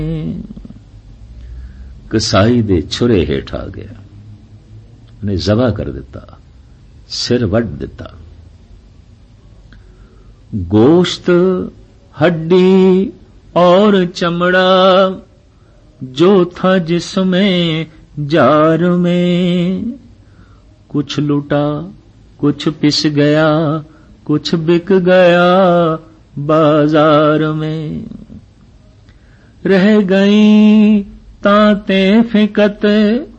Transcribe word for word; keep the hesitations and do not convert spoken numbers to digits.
कसाई दे छुरे हेठ आ गया, उन्हें जबा कर दिता, सिर वट दिता। गोश्त, हड्डी और चमड़ा जो था जिसमें जार में, कुछ लुटा कुछ पिस गया, कुछ बिक गया बाजार में। रह गई तांते फिकत